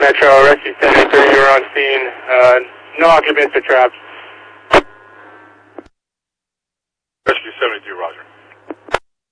Metro, Rescue 73, you're on scene. No occupants or traps. Rescue 72, roger.